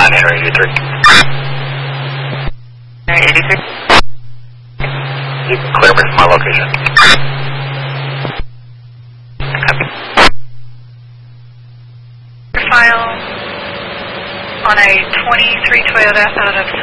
Henry 83. Henry 83. You can clear me from my location. Copy. File on a 23 Toyota out of